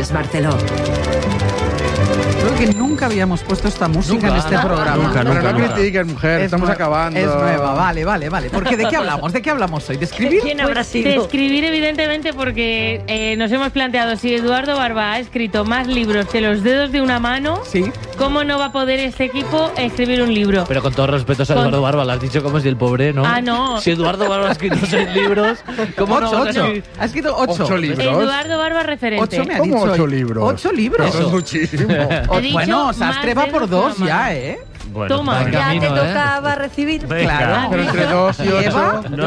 Dolores Barceló. Creo que nunca habíamos puesto esta música en este programa. Nunca. Pero no critiques, mujer, estamos acabando. Es nueva, vale. Porque ¿de qué hablamos? ¿De qué hablamos hoy? ¿De escribir? ¿Quién habrá sido? De escribir, evidentemente, porque nos hemos planteado, si Eduardo Barba ha escrito más libros que los dedos de una mano, Sí. ¿cómo no va a poder este equipo escribir un libro? Pero con todos respetos a Eduardo Barba, lo has dicho como si el pobre, ¿no? Ah, no. Si Eduardo Barba ha escrito 6 libros, ¿cómo no vas a Ocho. escribir? Ha escrito 8. 8 libros. Eduardo Barba referente. 8 me ha ¿Cómo dicho. 8 libros? 8 libros. Eso es muchísimo. He dicho Bueno, más Sastre va por dedos de una 2 mano. ya, ¿eh? Bueno, Toma, está en Ya camino, te tocaba recibir. Venga. Claro. Pero entre 2 y 8... Eva,